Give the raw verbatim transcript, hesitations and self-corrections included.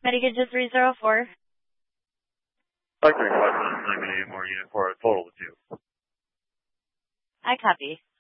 Mitigate to three zero four. I'd like to request a nine million more unit for a total of two. I copy.